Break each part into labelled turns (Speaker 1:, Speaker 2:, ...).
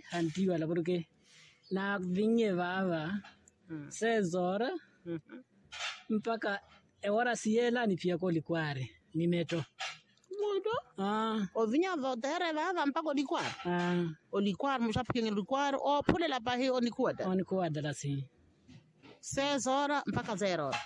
Speaker 1: antigua la porque na vinye baba sezora mpaka ewara siela ni pia ko likware ni meto
Speaker 2: Muito. Ovinya votere baba mpaka likware. O likware mshapinga likware o pole la pahi o nikuada.
Speaker 1: O nikuada la si.
Speaker 2: 6 horas mpaka 0 horas.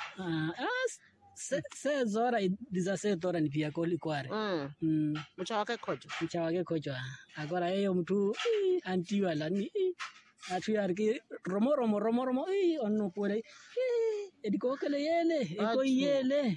Speaker 1: 6 horas 17 horas ni pia ko likware.
Speaker 2: Mchawake kojo.
Speaker 1: Agora eyo mtu antigua la ni atu yarki romo onu pole ediko kele yele eko yele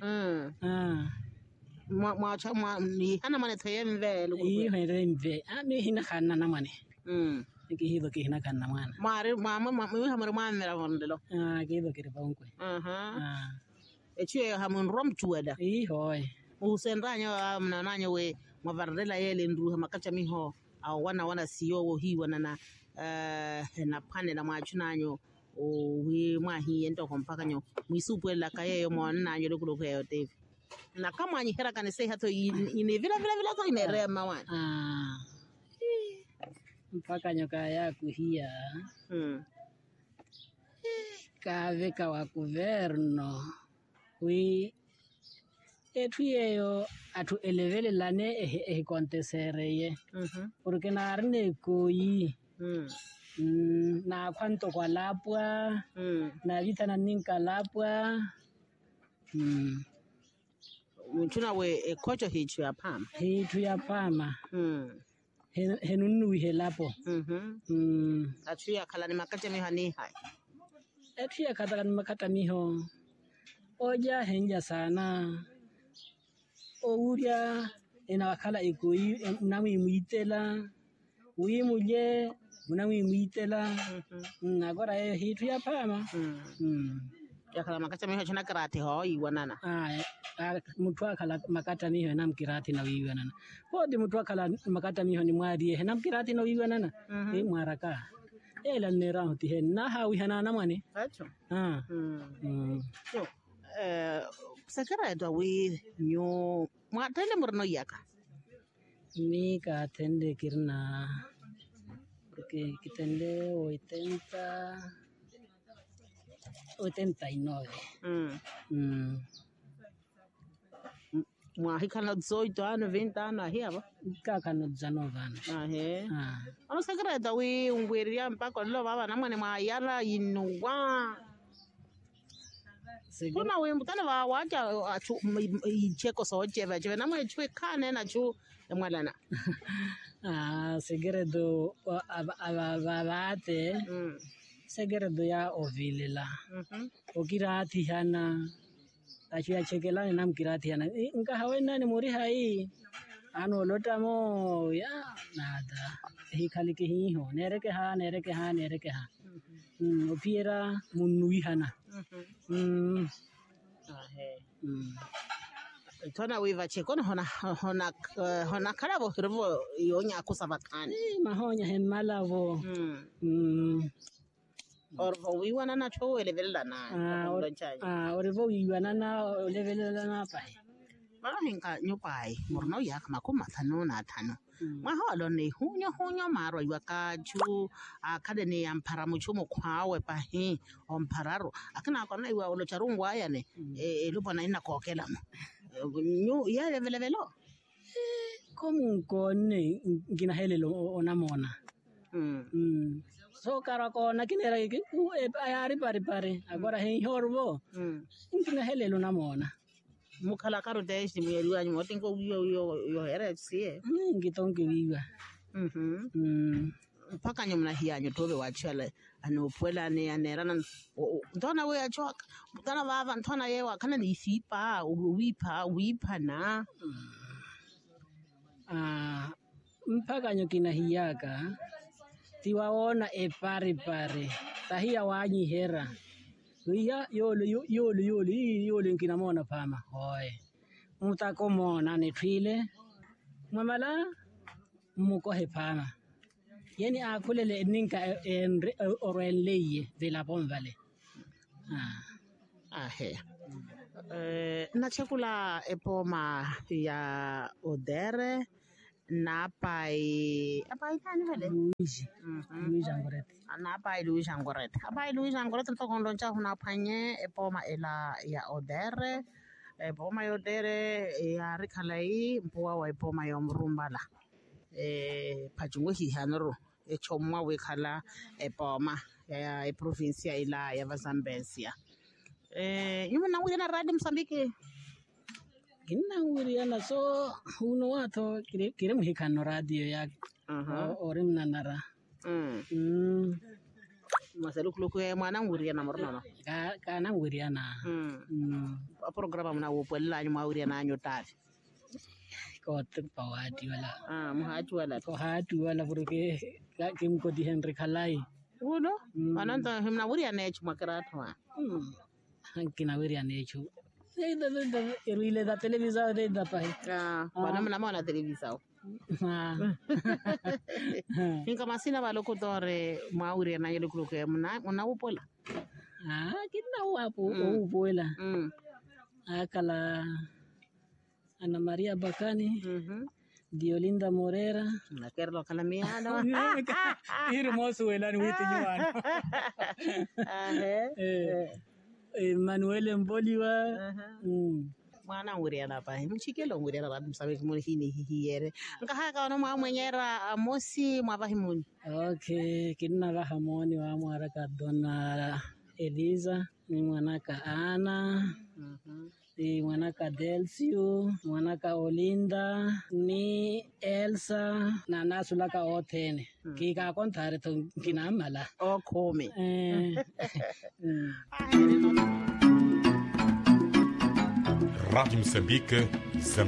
Speaker 2: mwa ni hana mane themve
Speaker 1: hemve ami hina kana na mane kihido kihina kana mwana
Speaker 2: mama hamar mamera vondelo
Speaker 1: kihido kire bonkwe
Speaker 2: echiwe hamun rom chueda
Speaker 1: hoy
Speaker 2: usendanyo mnananyo we mavardela yele ndu makacha miho au wana siyo hi wana na pane na mwachunanyo we mwahi ento kompaka nyo mwisupwela kayeyo mwananyo lokulo yo Dave na kama anyihera kanise hato ine vila to inerea mawana
Speaker 1: mpaka nyoka ya kuhia kaveka wa kuverno we etuyeyo atu elevele lane kontesereye porque narne koyi na kwanto kwa lapwa na vita na ninka lapwa
Speaker 2: mchuna we kocho hichu ya pama
Speaker 1: henunu helapo
Speaker 2: atuya kala ni makata miho ni hai
Speaker 1: atuya kala ni makata miho oja henja sana ouria ena wakala ikoi nami muitela uimuje munami muitela agora hitu ya pama
Speaker 2: ya kala makata miho chana karate ho iwanana
Speaker 1: mtu akala makata miho na mkirati na wiwanana podi mtu akala makata miho ni mwadi na mkirati na wiwanana mwaraka ela nera hoti na hawi hanana mwane
Speaker 2: acho sakara edo we nyo mwatende murno yaka
Speaker 1: mi ka tende kirna porque kitende 89
Speaker 2: mwahikana 18 ano 20 ano ahiaba
Speaker 1: kakana 19 ano
Speaker 2: ano sakara edo we ungweria mpaka lo baba na mwane mwayala inuwa kuna we mutana wa wacha icheko soche vache na mwe chwe kane na chu mwalana
Speaker 1: segredo ababate segredo ya ovilela okirati hana achia chekela na mkirati hana nka hawena ni muri hai ano lotamo ya nada hi khali ke hi ho nereke ha opiera munui hana
Speaker 2: tona we vache kono hona kala bo hirvo yonya kusabakani
Speaker 1: mahonya hemalavo
Speaker 2: orvo wiwana na cho elevela na
Speaker 1: orvo wiwana na elevela na pai
Speaker 2: bala hinka nyopai morno yak makoma thano na thano maholo ne hunyo maro yaka chu akade ne ampara mucho mokwawe pa he ompararo akana kona iwa olo charungwa ya ne elupona ina kokela nyu ya levelelo
Speaker 1: komunkone ngina helelo onamona so karakona kinera ayari pare agora he horvo ngina helelo namona
Speaker 2: mukala karo desi muyeriwa nyuma tinko yo era fc
Speaker 1: ngitonke wiwa
Speaker 2: paka nyumna hiyanyo tobe wachele anopwela ne anerana ntona we achoka mutana baba ntona yewa kana ni sipa wipa na
Speaker 1: mpaka nyokina hiyaka tiwaona pare tahia wanyi hera Iya yole nkina mona pama hoy mutako mona ne twile mamala muko he pama yani akulele ninka oreleye de la bonvale
Speaker 2: na chakula epoma ya odere Napai nani vale
Speaker 1: Luigi Angorete
Speaker 2: Napai Luigi Angorete apai Luigi Angorete to kondo cha huna phanye epoma ela ya odere epoma yodere ya rikalai mpuwa wa epoma yomrumbala phajungo hihanero echomwa wekhala epoma ya provincia ila ya Zambezia yimo na wina radio Mozambique
Speaker 1: Gina wiriana so uno wato kire muhikano radio ya orim nanara
Speaker 2: masalukuluku mwana wiriana mornono
Speaker 1: kana wiriana
Speaker 2: programa mna wopella nyuma wiriana anyo tafi
Speaker 1: ko pawati wala
Speaker 2: muhatu wala
Speaker 1: ko hatu wala porque kim ko di Henry Kalai
Speaker 2: uno ananta himna wiriana echu makarata
Speaker 1: hankina wiriana echu Ile da televisão de da pai.
Speaker 2: Bana mna mona televisão. Inka masina balokotore mauri na yele kuloke mna upola.
Speaker 1: Kina wapo upola. Akala Ana Maria Bacani. Diolinda Moreira.
Speaker 2: Na Carlo Calamiano.
Speaker 1: Hermoso elani witi nyuano. Emmanuel Mboliwa
Speaker 2: mwana nguriana pa mchikelo nguriana ba msabe kimoni hini hiere nkahaka ono mwa mwenyera mosi mwa himuni
Speaker 1: okay kinna ba hamoni wa mwara ka dona Eliza ni mwanaka Ana ni mwanaka Delcio mwanaka Olinda ni Elsa na nasulaka otene kika kontare to kinamala
Speaker 2: okome
Speaker 3: Rádio Moçambique,